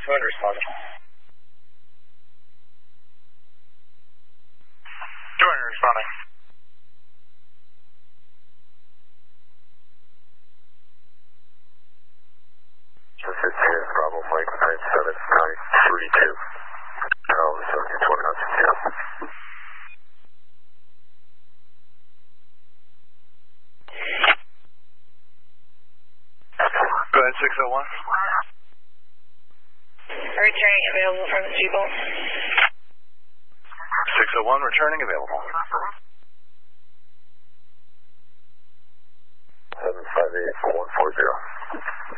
responding. 200 responding. This is Bravo Mike 97932. Now, 1729. Go ahead, 601. Returning available from the people. 601 returning available. 758-140.